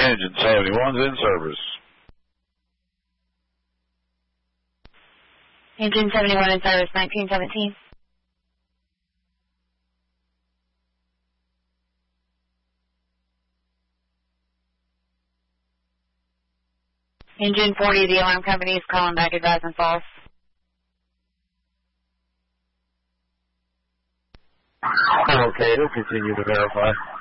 Engine 71's in service. Engine 71 in service, 1917. Engine 40, the alarm company is calling back, advising false. Okay, we'll continue to verify.